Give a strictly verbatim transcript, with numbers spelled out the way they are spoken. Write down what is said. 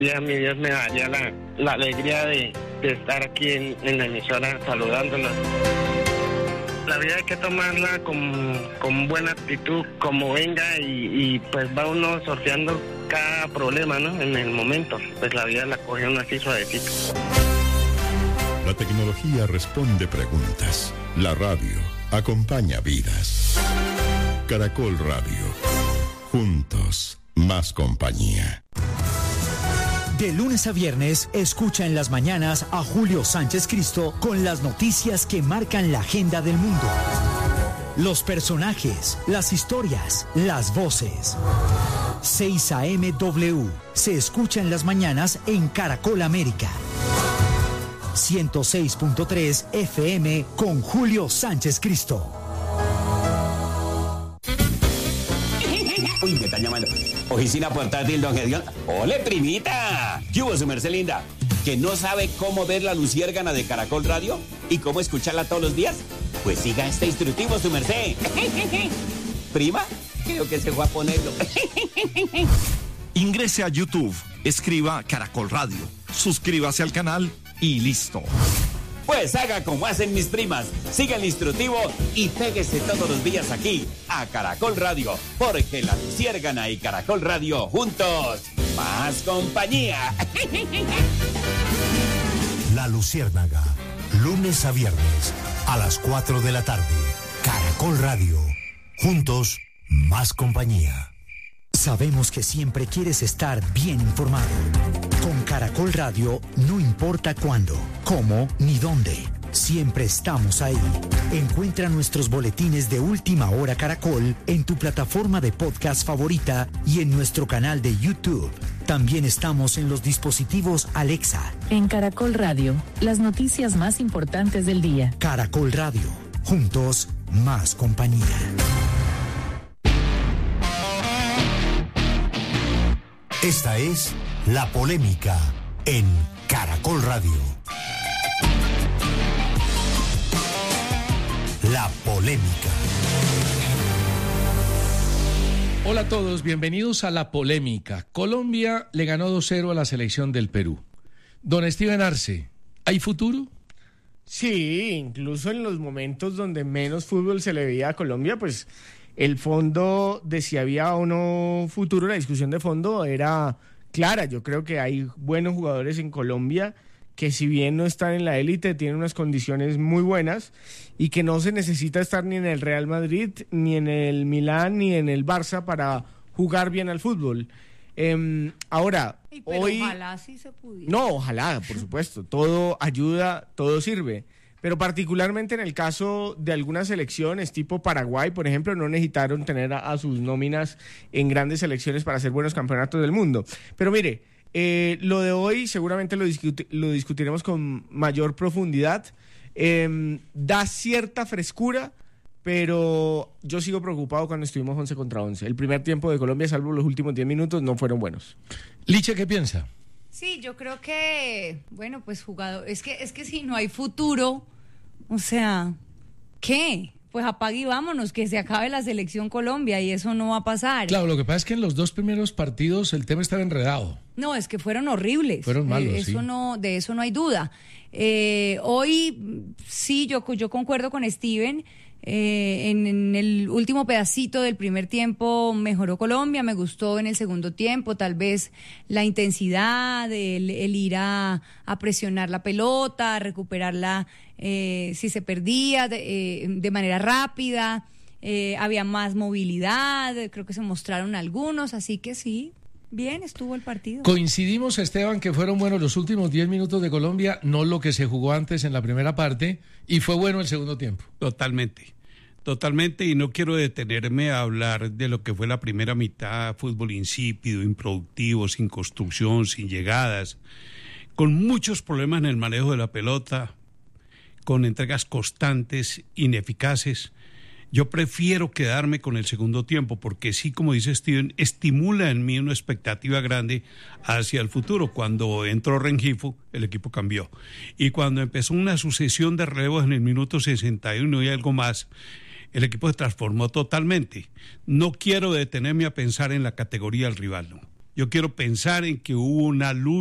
Ya mi Dios me daría la, la alegría de, de estar aquí en, en la emisora saludándolos. La vida hay que tomarla con, con buena actitud, como venga, y, y pues va uno sorteando cada problema, ¿no? En el momento, pues la vida la coge uno así suavecito. La tecnología responde preguntas. La radio acompaña vidas. Caracol Radio. Juntos, más compañía. De lunes a viernes, escucha en las mañanas a Julio Sánchez Cristo con las noticias que marcan la agenda del mundo. Los personajes, las historias, las voces. seis A M W se escucha en las mañanas en Caracol América. ciento seis punto tres F M con Julio Sánchez Cristo. Uy, me están llamando. Oficina portátil, don Gedeón. ¡Ole, primita! ¿Qué hubo, su merced linda? ¿Que no sabe cómo ver la luciérgana de Caracol Radio? ¿Y cómo escucharla todos los días? Pues siga este instructivo, su merced. ¿Prima? Creo que se fue a ponerlo. Ingrese a YouTube, escriba Caracol Radio, suscríbase al canal y listo. Pues haga como hacen mis primas, siga el instructivo y péguese todos los días aquí a Caracol Radio, porque la luciérgana y Caracol Radio juntos, más compañía. La Luciérnaga, lunes a viernes a las cuatro de la tarde. Caracol Radio, juntos, más compañía. Sabemos que siempre quieres estar bien informado. Con Caracol Radio, no importa cuándo, cómo ni dónde. Siempre estamos ahí. Encuentra nuestros boletines de Última Hora Caracol en tu plataforma de podcast favorita y en nuestro canal de YouTube. También estamos en los dispositivos Alexa. En Caracol Radio, las noticias más importantes del día. Caracol Radio, juntos, más compañía. Esta es La Polémica en Caracol Radio. La Polémica. Hola a todos, bienvenidos a La Polémica. Colombia le ganó dos cero a la selección del Perú. Don Steven Arce, ¿hay futuro? Sí, incluso en los momentos donde menos fútbol se le veía a Colombia, pues el fondo de si había o no futuro, la discusión de fondo era clara. Yo creo que hay buenos jugadores en Colombia que, si bien no están en la élite, tienen unas condiciones muy buenas y que no se necesita estar ni en el Real Madrid, ni en el Milán, ni en el Barça para jugar bien al fútbol. Eh, ahora, y pero hoy... ojalá sí se pudiera. No, ojalá, por supuesto. Todo ayuda, todo sirve. Pero particularmente en el caso de algunas selecciones, tipo Paraguay, por ejemplo, no necesitaron tener a, a sus nóminas en grandes selecciones para hacer buenos campeonatos del mundo. Pero mire, eh, lo de hoy seguramente lo, discuti- lo discutiremos con mayor profundidad. Eh, da cierta frescura, pero yo sigo preocupado cuando estuvimos once contra once. El primer tiempo de Colombia, salvo los últimos diez minutos, no fueron buenos. Liche, ¿qué piensa? Sí, yo creo que, bueno, pues jugador, es que, es que si no hay futuro, o sea, ¿qué? Pues apague y vámonos, que se acabe la selección Colombia y eso no va a pasar. Claro, lo que pasa es que en los dos primeros partidos el tema estaba enredado. No, es que fueron horribles. Fueron malos, eh, eso sí. no, de eso no hay duda. Eh, hoy sí, yo, yo concuerdo con Steven. Eh, en, en el último pedacito del primer tiempo mejoró Colombia, me gustó en el segundo tiempo, tal vez la intensidad, el, el ir a, a presionar la pelota, a recuperarla eh, si se perdía de, eh, de manera rápida, eh, había más movilidad, creo que se mostraron algunos, así que sí. Bien, estuvo el partido. Coincidimos, Esteban, que fueron buenos los últimos diez minutos de Colombia, no lo que se jugó antes en la primera parte, y fue bueno el segundo tiempo. Totalmente, totalmente, y no quiero detenerme a hablar de lo que fue la primera mitad, fútbol insípido, improductivo, sin construcción, sin llegadas, con muchos problemas en el manejo de la pelota, con entregas constantes, ineficaces. Yo prefiero quedarme con el segundo tiempo porque sí, como dice Steven, estimula en mí una expectativa grande hacia el futuro. Cuando entró Rengifo, el equipo cambió. Y cuando empezó una sucesión de relevos en el minuto sesenta y uno y algo más, el equipo se transformó totalmente. No quiero detenerme a pensar en la categoría del rival, no. Yo quiero pensar en que hubo una luz